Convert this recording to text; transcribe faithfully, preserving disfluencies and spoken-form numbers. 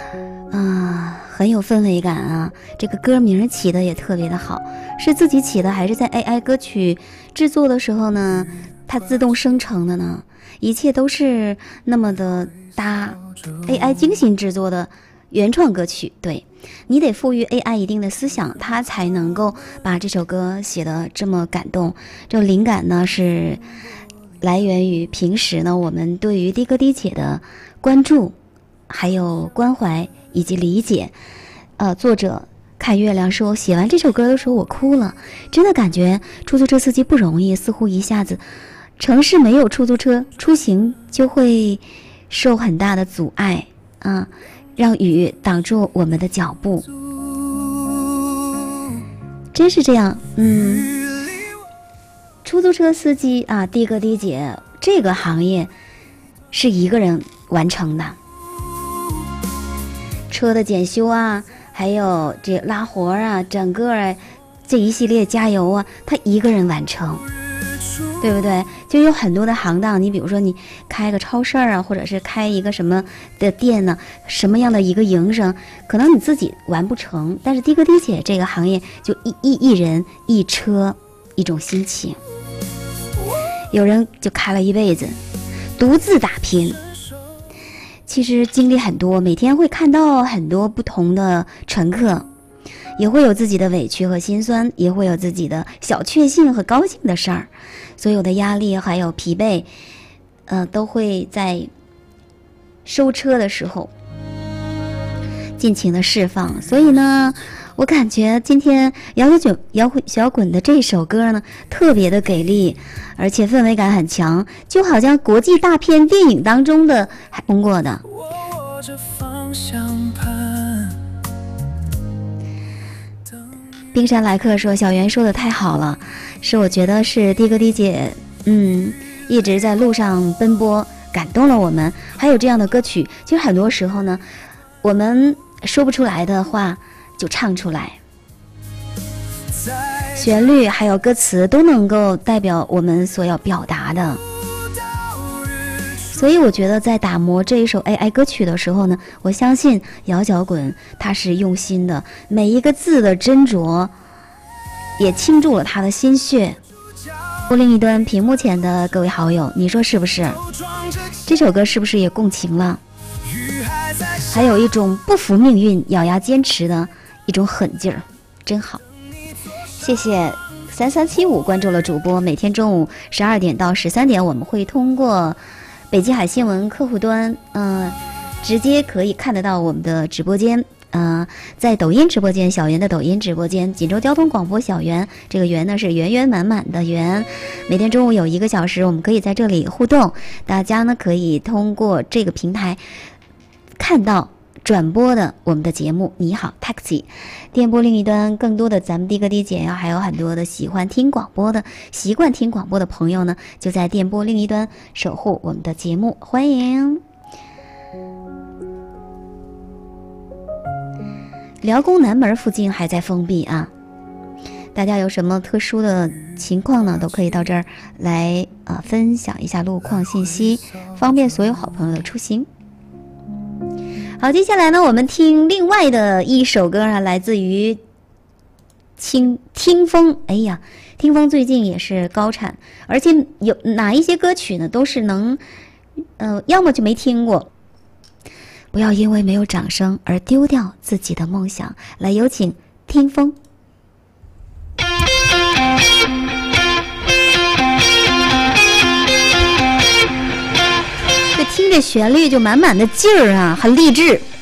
啊，很有氛围感啊！这个歌名起的也特别的好，是自己起的还是在 A I 歌曲制作的时候呢，它自动生成的呢？一切都是那么的搭 ，A I 精心制作的原创歌曲。对，你得赋予 A I 一定的思想，它才能够把这首歌写得这么感动。这灵感呢是来源于平时呢我们对于的哥的姐的关注，还有关怀以及理解。呃，作者看月亮说，写完这首歌的时候我哭了，真的感觉出租车司机不容易，似乎一下子城市没有出租车，出行就会受很大的阻碍啊，让雨挡住我们的脚步，真是这样。嗯，出租车司机啊，的哥的姐这个行业是一个人完成的，车的检修啊，还有这拉活啊，整个啊这一系列加油啊，他一个人完成，对不对？就有很多的行当，你比如说你开个超市啊，或者是开一个什么的店呢，什么样的一个营生，可能你自己完不成，但是的哥的姐这个行业就一一一人一车一种心情，有人就开了一辈子，独自打拼。其实经历很多，每天会看到很多不同的乘客，也会有自己的委屈和心酸，也会有自己的小确幸和高兴的事儿，所有的压力还有疲惫，呃，都会在收车的时候尽情的释放。所以呢，我感觉今天摇滚摇滚小滚的这首歌呢，特别的给力，而且氛围感很强，就好像国际大片电影当中的还通过的。冰山来客说，小袁说的太好了，是我觉得是的哥的姐嗯一直在路上奔波，感动了我们。还有这样的歌曲，其实很多时候呢，我们说不出来的话就唱出来，旋律还有歌词都能够代表我们所要表达的。所以我觉得在打磨这一首 A I 歌曲的时候呢，我相信摇脚滚他是用心的，每一个字的斟酌也倾注了他的心血。另一端屏幕前的各位好友，你说是不是？这首歌是不是也共情了？还有一种不服命运咬牙坚持的一种狠劲儿，真好。谢谢三三七五关注了主播，每天中午十二点到十三点我们会通过北极海新闻客户端嗯、呃，直接可以看得到我们的直播间。呃，在抖音直播间，小圆的抖音直播间，锦州交通广播小圆，这个圆呢是圆圆满满的圆。每天中午有一个小时，我们可以在这里互动，大家呢可以通过这个平台看到转播的我们的节目。你好 Taxi， 电波另一端更多的咱们的哥的姐呀，还有很多的喜欢听广播的、习惯听广播的朋友呢，就在电波另一端守护我们的节目，欢迎。辽工南门附近还在封闭啊，大家有什么特殊的情况呢，都可以到这儿来啊、呃、分享一下路况信息，方便所有好朋友的出行。好，接下来呢，我们听另外的一首歌啊，来自于听听风。哎呀，听风最近也是高产，而且有哪一些歌曲呢，都是能，呃，要么就没听过。不要因为没有掌声而丢掉自己的梦想。来，有请听风。这听着旋律就满满的劲儿啊，很励志。